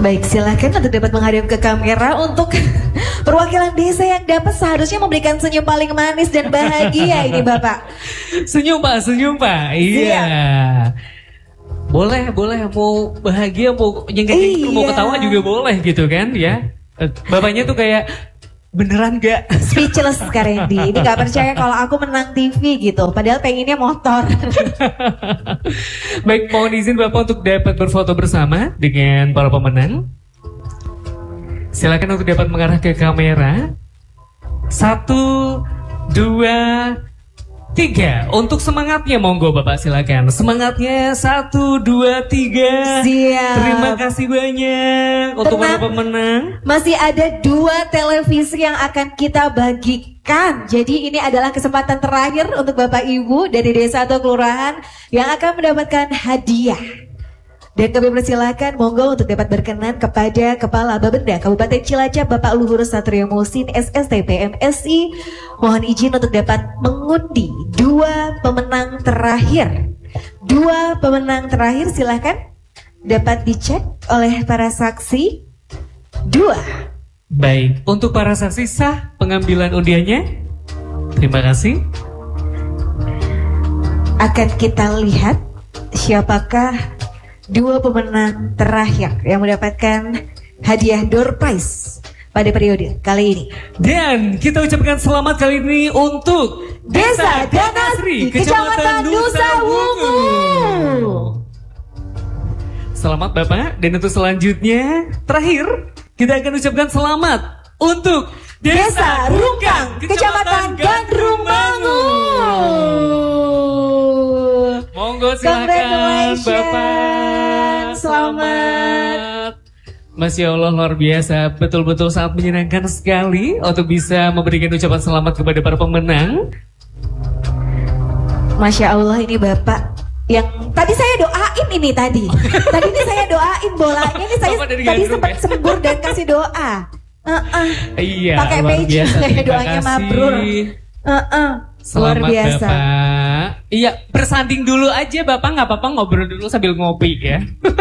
Baik, silakan untuk dapat menghadap ke kamera untuk perwakilan desa yang dapat seharusnya memberikan senyum paling manis dan bahagia ini Bapak. Senyum Pak. Iya. Boleh, mau bahagia, mau nyengkek-nyengkek, mau ketawa juga boleh gitu kan ya. Bapaknya tuh kayak beneran gak? Speechless Kak Randy. Ini gak percaya kalau aku menang TV gitu. Padahal pengennya motor. Baik, mohon izin Bapak untuk dapat berfoto bersama dengan para pemenang. Silakan untuk dapat mengarah ke kamera. 1, 2, 3. Untuk semangatnya monggo Bapak silakan. Semangatnya 1, 2, 3. Siap. Terima kasih banyak untuk para pemenang. Masih ada 2 televisi yang akan kita bagikan. Jadi ini adalah kesempatan terakhir untuk Bapak Ibu dari desa atau kelurahan yang akan mendapatkan hadiah. Dan kami persilakan monggo untuk dapat berkenan kepada Kepala Bapenda Kabupaten Cilacap Bapak Luhur Satrio Musin SST PMSI. Mohon izin untuk dapat mengundi 2 pemenang terakhir. 2 pemenang terakhir silakan dapat dicek oleh para saksi. 2. Baik, untuk para saksi sah pengambilan undiannya. Terima kasih. Akan kita lihat siapakah 2 pemenang terakhir yang mendapatkan hadiah door prize pada periode kali ini. Dan kita ucapkan selamat kali ini untuk Desa Ganasri, Kecamatan Nusa Wungu. Selamat Bapak. Dan untuk selanjutnya terakhir kita akan ucapkan selamat untuk Desa Rungkang, Kecamatan Gandrung Mangu. Monggo silakan Bapak. Selamat. Masya Allah luar biasa. Betul-betul sangat menyenangkan sekali untuk bisa memberikan ucapan selamat kepada para pemenang. Masya Allah ini Bapak yang tadi saya doain ini tadi. Tadi ini saya doain bolanya ini saya tadi sempat sembur dan kasih doa. Iya. Pakai page doanya mabrur. Luar biasa. Bapak. Iya, bersanding dulu aja Bapak, nggak apa-apa ngobrol dulu sambil ngopi ya.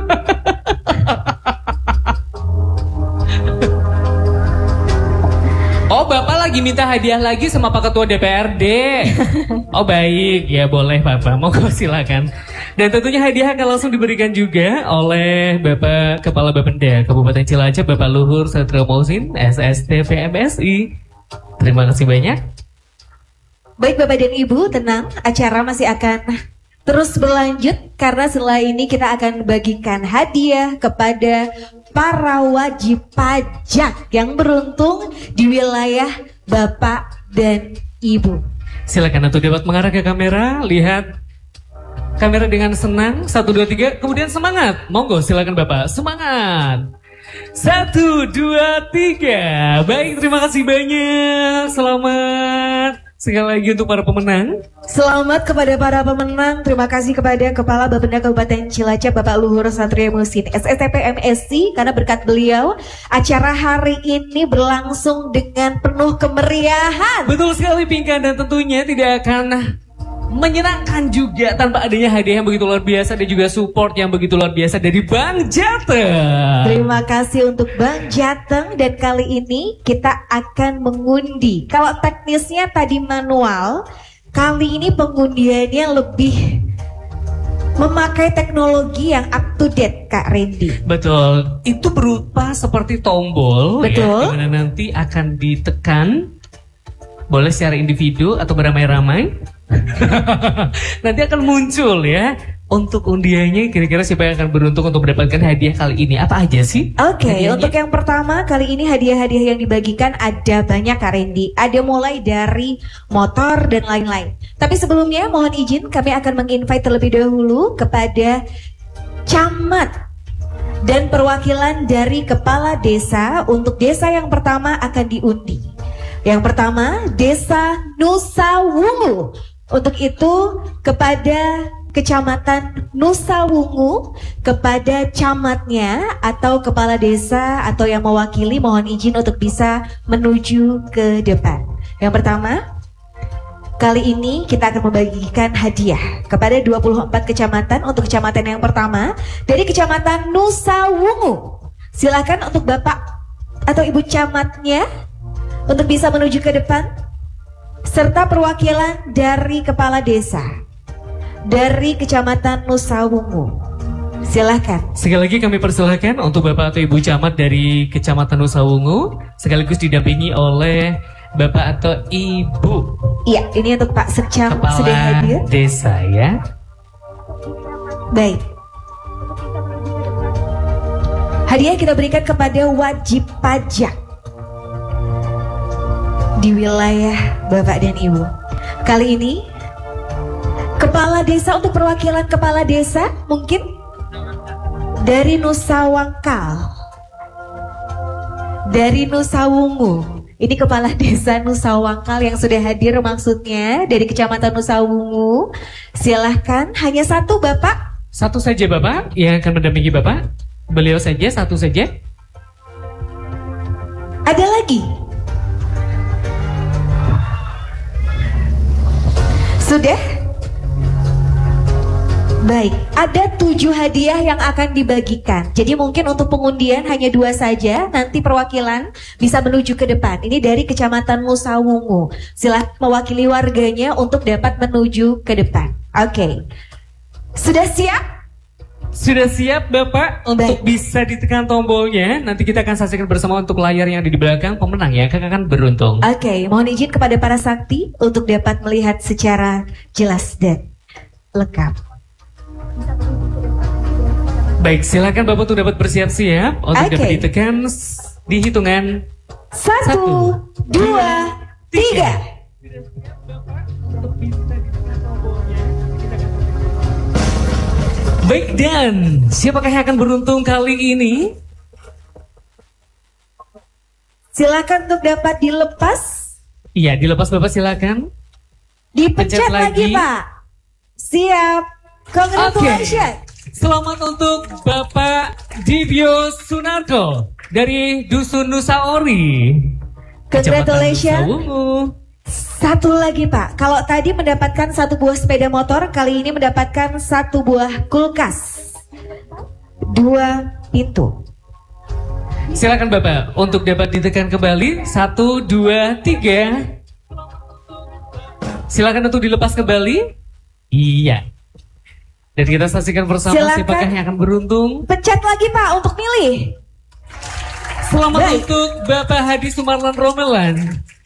Oh, Bapak lagi minta hadiah lagi sama Pak Ketua DPRD. Oh baik, ya boleh Bapak, monggo silakan. Dan tentunya hadiah akan langsung diberikan juga oleh Bapak Kepala Bapenda Kabupaten Cilacap Bapak Luhur Satrio Musin SST PMSI. Terima kasih banyak. Baik Bapak dan Ibu, tenang, acara masih akan terus berlanjut karena setelah ini kita akan bagikan hadiah kepada para wajib pajak yang beruntung di wilayah Bapak dan Ibu. Silakan untuk dapat mengarah ke kamera, lihat kamera dengan senang, 1, 2, 3, kemudian semangat. Monggo silakan Bapak, semangat. 1, 2, 3. Baik, terima kasih banyak. Selamat. Sekali lagi untuk para pemenang. Selamat kepada para pemenang. Terima kasih kepada Kepala Bapenda Kabupaten Cilacap Bapak Luhur Satrio Musin SST PMSI. Karena berkat beliau acara hari ini berlangsung dengan penuh kemeriahan. Betul sekali Pinkan, dan tentunya tidak akan menyenangkan juga tanpa adanya hadiah yang begitu luar biasa dan juga support yang begitu luar biasa dari Bang Jateng. Terima kasih untuk Bang Jateng, dan kali ini kita akan mengundi. Kalau teknisnya tadi manual, kali ini pengundiannya lebih memakai teknologi yang up to date Kak Randy. Betul, itu berupa seperti tombol. Betul. Ya, dimana nanti akan ditekan, boleh secara individu atau beramai-ramai. Nanti akan muncul ya untuk undiannya, kira-kira siapa yang akan beruntung untuk mendapatkan hadiah kali ini. Apa aja sih? Oke, untuk yang pertama kali ini hadiah-hadiah yang dibagikan ada banyak Kak Randy. Ada mulai dari motor dan lain-lain. Tapi sebelumnya mohon izin kami akan menginvite terlebih dahulu kepada camat dan perwakilan dari kepala desa. Untuk desa yang pertama akan diundi. Yang pertama Desa Nusa Wungu. Untuk itu kepada Kecamatan Nusa Wungu, kepada camatnya atau kepala desa atau yang mewakili mohon izin untuk bisa menuju ke depan. Yang pertama, kali ini kita akan membagikan hadiah kepada 24 kecamatan. Untuk kecamatan yang pertama dari Kecamatan Nusa Wungu, Silakan untuk Bapak atau Ibu camatnya untuk bisa menuju ke depan, serta perwakilan dari kepala desa dari Kecamatan Nusawungu. Silakan. Sekali lagi kami persilahkan untuk Bapak atau Ibu camat dari Kecamatan Nusawungu, sekaligus didampingi oleh Bapak atau Ibu. Iya, ini untuk Pak Secam Kepala sudah hadir. Desa ya. Baik. Hadiah kita berikan kepada wajib pajak di wilayah Bapak dan Ibu. Kali ini kepala desa, untuk perwakilan kepala desa mungkin dari Nusawangkal, dari Nusawungu. Ini kepala desa Nusawangkal yang sudah hadir maksudnya dari Kecamatan Nusawungu. Silahkan, hanya satu Bapak. Satu saja Bapak yang akan mendampingi Bapak. Beliau saja, satu saja. Ada lagi? Sudah? Baik, ada 7 hadiah yang akan dibagikan. Jadi mungkin untuk pengundian hanya 2 saja. Nanti perwakilan bisa menuju ke depan. Ini dari Kecamatan Nusawungu. Silahkan mewakili warganya untuk dapat menuju ke depan. Oke. Sudah siap? Sudah siap Bapak untuk bisa ditekan tombolnya. Nanti kita akan saksikan bersama untuk layar yang ada di belakang. Pemenang ya akan beruntung. Oke, mohon izin kepada para sakti untuk dapat melihat secara jelas dan lengkap. Baik, silakan Bapak untuk dapat bersiap-siap untuk dapat ditekan di hitungan 1, 2, 3. Baik, dan siapakah yang akan beruntung kali ini? Silakan untuk dapat dilepas. Iya, dilepas Bapak silakan. Dipencet lagi Pak. Siap. Congratulations. Selamat untuk Bapak Dibyo Sunarko dari Dusun Nusaori. Congratulations. Satu lagi Pak, kalau tadi mendapatkan 1 buah sepeda motor, kali ini mendapatkan 1 buah kulkas 2 pintu. Silakan Bapak untuk dapat ditekan kembali 1, 2, 3. Silakan untuk dilepas kembali. Iya. Dan kita saksikan bersama siapakah yang akan beruntung. Pencet lagi Pak untuk milih. Selamat untuk Bapak Hadi Sumarlan Romelan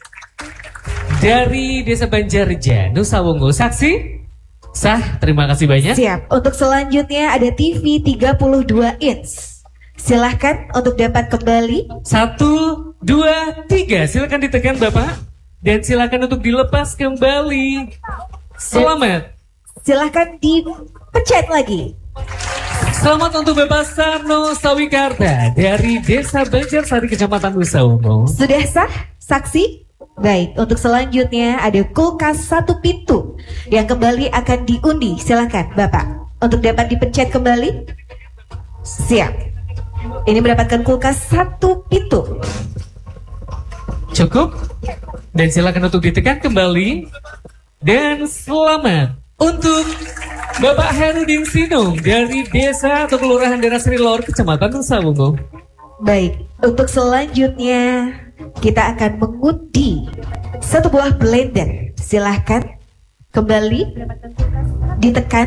dari Desa Banjarja, Nusawungu. Saksi? Sah, terima kasih banyak. Siap. Untuk selanjutnya ada TV 32 inch. Silahkan untuk dapat kembali. 1, 2, 3. Silahkan ditekan Bapak. Dan silahkan untuk dilepas kembali. Selamat. Silahkan dipencet lagi. Selamat untuk Bapak Sarno Sawikarta dari Desa Banjarsari, Kecamatan Nusawungu. Sudah sah, saksi? Baik, untuk selanjutnya ada kulkas 1 pintu yang kembali akan diundi. Silakan Bapak untuk dapat dipencet kembali. Siap. Ini mendapatkan kulkas 1 pintu. Cukup. Dan silakan untuk ditekan kembali. Dan selamat untuk Bapak Herudin Sinung dari Desa atau Kelurahan Daerah Srilor, Kecamatan Nusawungu. Baik, untuk selanjutnya kita akan mengundi 1 buah blender. Silahkan kembali ditekan.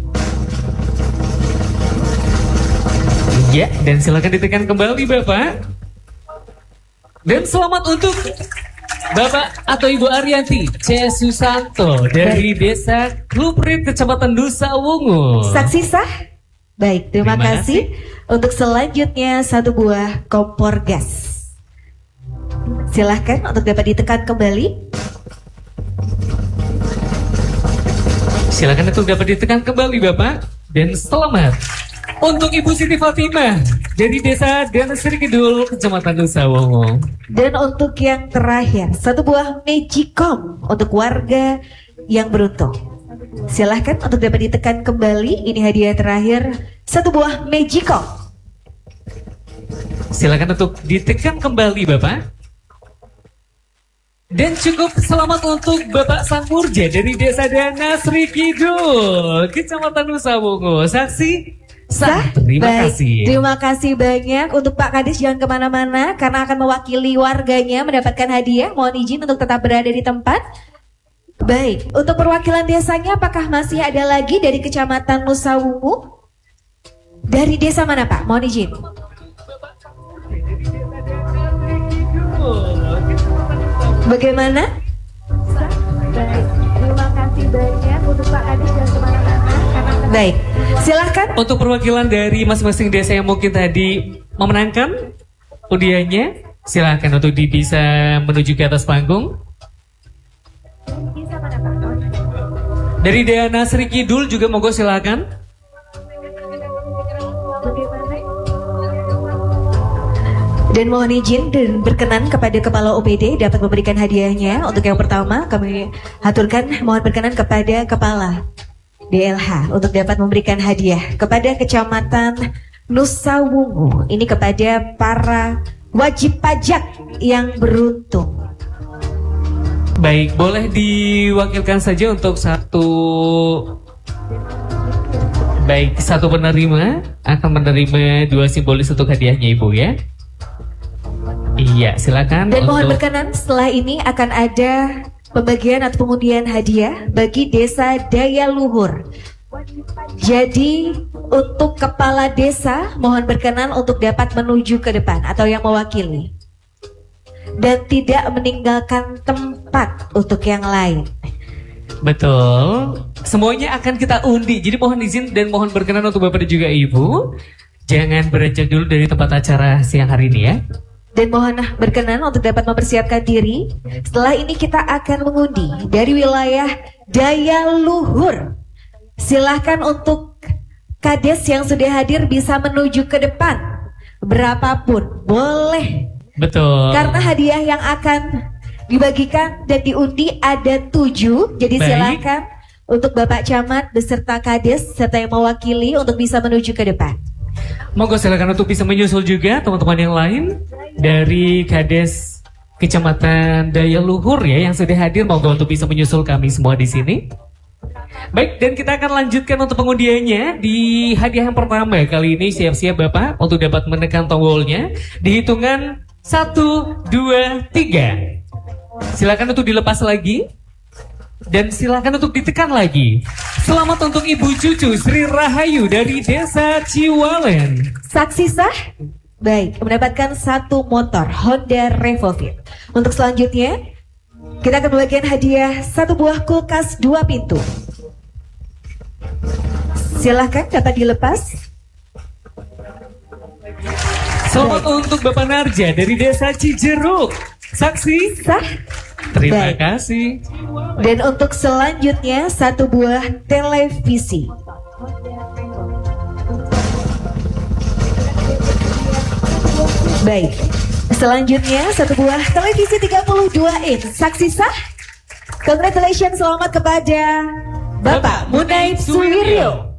Ya, dan silakan ditekan kembali Bapak. Dan selamat untuk Bapak atau Ibu Arianti C. Susanto dari Desa Kluprit, Kecamatan Nusawungu. Saksi sah? Baik, terima kasih. Untuk selanjutnya 1 buah kompor gas. Silahkan untuk dapat ditekan kembali. Silakan untuk dapat ditekan kembali Bapak. Dan selamat untuk Ibu Siti Fatimah dari Desa Danesri Kidul, Kecamatan Nusawungu. Dan untuk yang terakhir 1 buah Magicom untuk warga yang beruntung. Silahkan untuk dapat ditekan kembali. Ini hadiah terakhir 1 buah Magicom. Silakan untuk ditekan kembali Bapak. Dan cukup selamat untuk Bapak Sangmurja dari Desa Danasri Kidul, Kecamatan Nusawungu. Saksi Sah. Terima Baik. kasih. Terima kasih banyak untuk Pak Kades, jangan kemana-mana karena akan mewakili warganya mendapatkan hadiah. Mohon izin untuk tetap berada di tempat. Baik, untuk perwakilan desanya apakah masih ada lagi dari Kecamatan Nusawungu? Dari desa mana Pak? Mohon izin. Bagaimana? Baik, terima kasih banyak untuk Pak Kades, jangan kemana-mana. Baik, silahkan. Untuk perwakilan dari masing-masing desa yang mungkin tadi memenangkan undiannya, silahkan untuk bisa menuju ke atas panggung. Dari Deana Sri Kidul juga monggo silahkan. Dan mohon izin dan berkenan kepada Kepala OPD dapat memberikan hadiahnya. Untuk yang pertama kami aturkan mohon berkenan kepada Kepala DLH untuk dapat memberikan hadiah kepada Kecamatan Nusawungu. Ini kepada para wajib pajak yang beruntung. Baik, boleh diwakilkan saja untuk satu penerima akan menerima 2 simbolis untuk hadiahnya Ibu ya. Iya, silakan. Dan mohon berkenan setelah ini akan ada pembagian atau pengundian hadiah bagi Desa Daya Luhur. Jadi untuk kepala desa mohon berkenan untuk dapat menuju ke depan atau yang mewakili. Dan tidak meninggalkan tempat untuk yang lain. Betul. Semuanya akan kita undi. Jadi mohon izin dan mohon berkenan untuk Bapak dan juga Ibu, jangan beranjak dulu dari tempat acara siang hari ini ya. Dan mohon berkenan untuk dapat mempersiapkan diri. Setelah ini kita akan mengundi dari wilayah Daya Luhur. Silahkan untuk Kades yang sudah hadir bisa menuju ke depan. Berapapun boleh. Betul. Karena hadiah yang akan dibagikan dan diundi ada 7. Jadi Baik. silakan untuk Bapak Camat beserta Kades serta yang mewakili untuk bisa menuju ke depan. Monggo silakan untuk bisa menyusul juga teman-teman yang lain dari Kades Kecamatan Daya Luhur ya yang sudah hadir, monggo untuk bisa menyusul kami semua di sini. Baik, dan kita akan lanjutkan untuk pengundiannya di hadiah yang pertama. Kali ini siap-siap Bapak untuk dapat menekan tombolnya. Di hitungan 1, 2, 3. Silakan untuk dilepas lagi. Dan silakan untuk ditekan lagi. Selamat untuk Ibu Cucu Sri Rahayu dari Desa Ciwalen. Saksi sah? Baik, mendapatkan 1 motor Honda Revolve. Untuk selanjutnya, kita akan membagikan hadiah 1 buah kulkas 2 pintu. Silahkan dapat dilepas. Selamat untuk Bapak Narja dari Desa Cijeruk. Saksi Sah? terima Baik. kasih. Dan untuk selanjutnya 1 buah televisi. Baik. Selanjutnya 1 buah televisi 32 inch. Saksi sah? Congratulations, selamat kepada Bapak Munaib Suwiryo.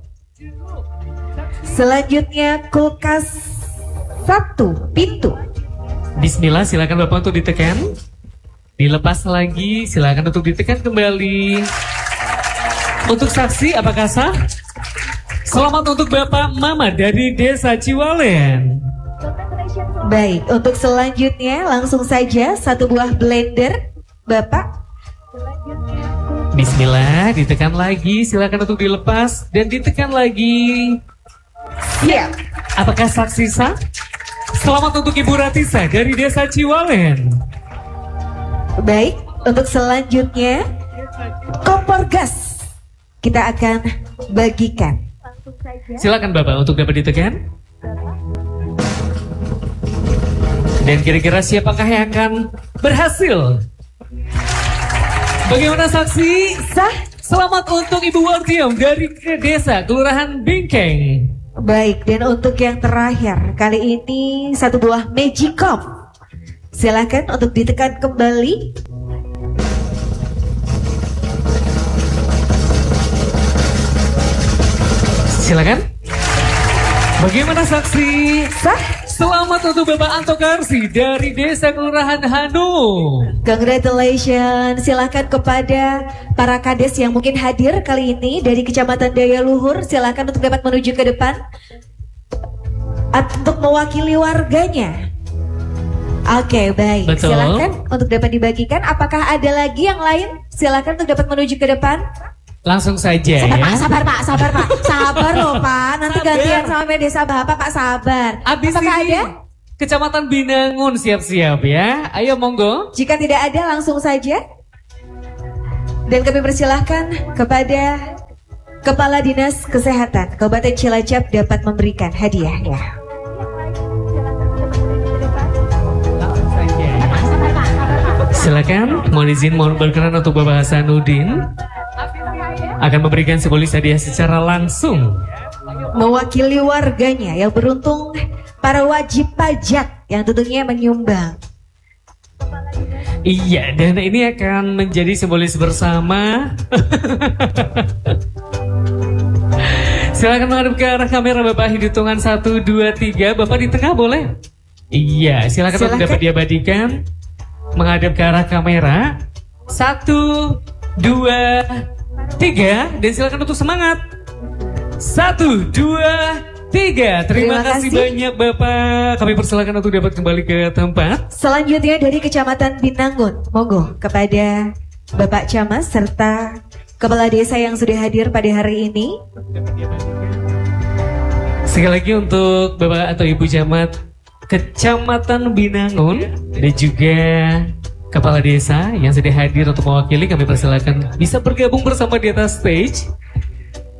Selanjutnya kulkas 1 pintu. Bismillah, silakan Bapak untuk ditekan. Dilepas lagi, silakan untuk ditekan kembali. Untuk saksi, apakah sah? Selamat untuk Bapak Mama dari Desa Ciwalen. Baik, untuk selanjutnya langsung saja 1 buah blender, Bapak. Bismillah, ditekan lagi, silakan untuk dilepas dan ditekan lagi. Siap. Apakah saksi sah? Selamat untuk Ibu Ratisa dari Desa Ciwalen. Baik, untuk selanjutnya kompor gas kita akan bagikan. Silakan Bapak untuk dapat ditekan. Dan kira-kira siapakah yang akan berhasil? Bagaimana saksi? Sah? Selamat untuk Ibu Wartiam dari Desa Kelurahan Bingkeng. Baik, dan untuk yang terakhir kali ini 1 buah Magicom. Silakan untuk ditekan kembali. Silakan. Bagaimana saksi? Sah? Selamat untuk Bapak Anto Karsi dari Desa Kelurahan Hanu. Congratulations, silakan kepada para kades yang mungkin hadir kali ini dari Kecamatan Daya Luhur, silakan untuk dapat menuju ke depan untuk mewakili warganya. Oke, baik. Betul. Silakan untuk dapat dibagikan. Apakah ada lagi yang lain? Silakan untuk dapat menuju ke depan. Langsung saja Sabar, ya. Pak, sabar Pak, sabar Pak. Sabar loh Pak, nanti Sabar. gantian sama desa Bapak Pak, sabar. Abis Apakah ini ada? Kecamatan Binangun siap-siap ya. Ayo monggo. Jika tidak ada langsung saja. Dan kami persilahkan kepada Kepala Dinas Kesehatan Kabupaten Cilacap dapat memberikan hadiah ya. Langsung saja. Silakan, mohon izin, mohon berkenan untuk Bapak Hasanuddin akan memberikan simbolis hadiah secara langsung. Mewakili warganya yang beruntung, para wajib pajak yang tentunya menyumbang. Iya, dan ini akan menjadi simbolis bersama. Silakan menghadap ke arah kamera Bapak, hitungan 1, 2, 3. Bapak di tengah boleh? Iya, silakan untuk dapat diabadikan. Menghadap ke arah kamera. 1, 2, 3. Dan silakan untuk semangat. 1, 2, 3. Terima kasih banyak Bapak. Kami persilakan untuk dapat kembali ke tempat. Selanjutnya dari Kecamatan Binangun, monggo kepada Bapak Camat serta Kepala Desa yang sudah hadir pada hari ini. Sekali lagi untuk Bapak atau Ibu Camat Kecamatan Binangun dan juga Kepala Desa yang sudah hadir untuk mewakili, kami persilakan bisa bergabung bersama di atas stage.